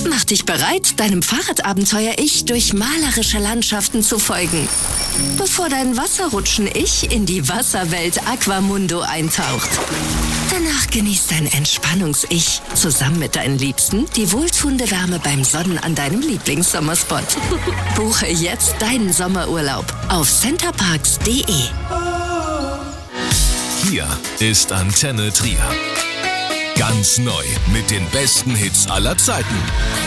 Mach dich bereit, deinem Fahrradabenteuer-Ich durch malerische Landschaften zu folgen, bevor dein Wasserrutschen-Ich in die Wasserwelt Aquamundo eintaucht. Danach genießt dein Entspannungs-Ich zusammen mit deinen Liebsten die wohltuende Wärme beim Sonnen an deinem Lieblingssommerspot. Buche jetzt deinen Sommerurlaub auf centerparks.de. Hier ist Antenne Trier. Ganz neu mit den besten Hits aller Zeiten.